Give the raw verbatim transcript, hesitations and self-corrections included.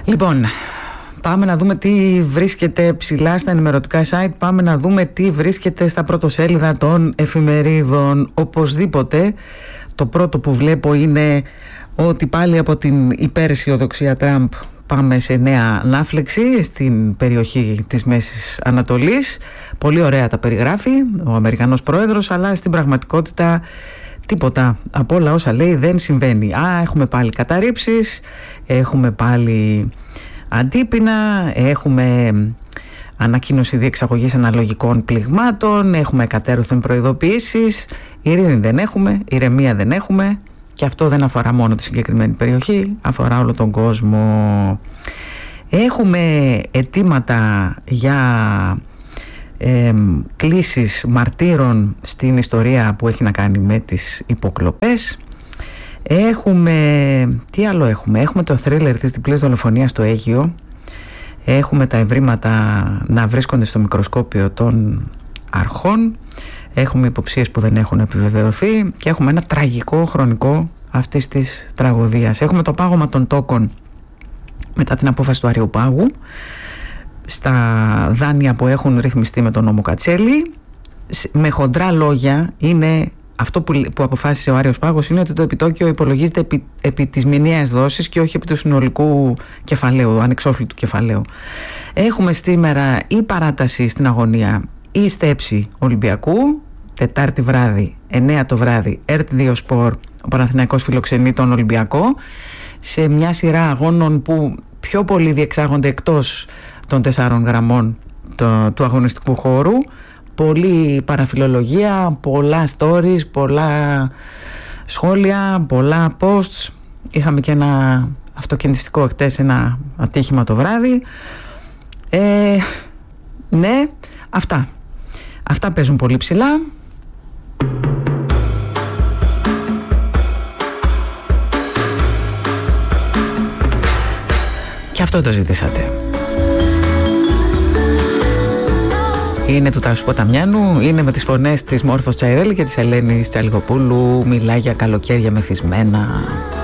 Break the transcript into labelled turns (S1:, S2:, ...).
S1: Λοιπόν, πάμε να δούμε τι βρίσκεται ψηλά στα ενημερωτικά site. Πάμε να δούμε τι βρίσκεται στα πρωτοσέλιδα των εφημερίδων. Οπωσδήποτε το πρώτο που βλέπω είναι ότι πάλι από την υπεραισιοδοξία Τραμπ πάμε σε νέα ανάφλεξη στην περιοχή της Μέσης Ανατολής. Πολύ ωραία τα περιγράφει ο Αμερικανός πρόεδρος, αλλά στην πραγματικότητα τίποτα από όλα όσα λέει δεν συμβαίνει. Α, έχουμε πάλι καταρρίψεις, έχουμε πάλι αντίπεινα, έχουμε ανακοίνωση διεξαγωγής αναλογικών πληγμάτων, έχουμε εκατέρωθεν προειδοποιήσεις, ειρήνη δεν έχουμε, ηρεμία δεν έχουμε. Και αυτό δεν αφορά μόνο τη συγκεκριμένη περιοχή, αφορά όλο τον κόσμο. Έχουμε αιτήματα για ε, κλήσεις μαρτύρων στην ιστορία που έχει να κάνει με τις υποκλοπές. Έχουμε, τι άλλο έχουμε, έχουμε το θρίλερ της διπλής δολοφονίας στο Αίγυο. Έχουμε τα ευρήματα να βρίσκονται στο μικροσκόπιο των αρχών. Έχουμε υποψίες που δεν έχουν επιβεβαιωθεί και έχουμε ένα τραγικό χρονικό αυτής της τραγωδίας. Έχουμε το πάγωμα των τόκων μετά την απόφαση του Αριοπάγου στα δάνεια που έχουν ρυθμιστεί με τον νόμο Κατσέλη. Με χοντρά λόγια, είναι αυτό που, που αποφάσισε ο Άριος Πάγος είναι ότι το επιτόκιο υπολογίζεται επί, επί της μηνιαίας δόσης και όχι επί του συνολικού κεφαλαίου, ανεξόφλητου κεφαλαίου. Έχουμε σήμερα η παράταση στην αγωνία, η στέψη Ολυμπιακού, Τετάρτη βράδυ, εννέα το βράδυ, ΕΡΤ δύο Σπορ, ο Παναθηναϊκός φιλοξενεί τον Ολυμπιακό, σε μια σειρά αγώνων που πιο πολύ διεξάγονται εκτός των τεσσάρων γραμμών το, του αγωνιστικού χώρου. Πολλή παραφιλολογία, πολλά stories, πολλά σχόλια, πολλά posts. Είχαμε και ένα αυτοκινηστικό χτες, ένα ατύχημα το βράδυ. Ε, ναι, αυτά. Αυτά παίζουν πολύ ψηλά. Και αυτό το ζητήσατε. Είναι του Τάσου Ποταμιάνου, είναι με τις φωνές της Μόρφος Τσαϊρέλη και της Ελένης Τσαλιγοπούλου. Μιλάει για καλοκαίρια μεθυσμένα.